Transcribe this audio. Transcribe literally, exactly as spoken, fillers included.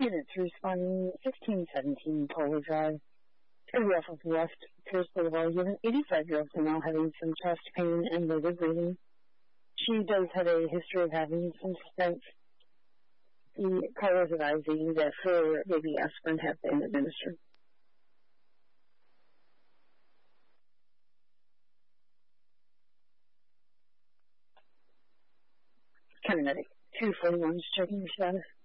Units responding sixteen seventeen Polar Drive. Area off of West Pierce Boulevard. You have an eighty-five-year-old female having some chest pain and labored breathing. She does have a history of having some stents. The caller is advising that her baby aspirin have been administered. County Medic two forty-one is checking your status.